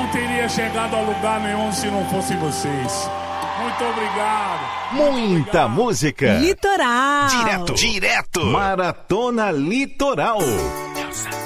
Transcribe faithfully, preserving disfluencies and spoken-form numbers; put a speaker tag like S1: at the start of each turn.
S1: não teria chegado a lugar nenhum se não fossem vocês. Muito obrigado.
S2: Muita obrigado. Música.
S3: Litoral.
S2: Direto, direto. Maratona Litoral.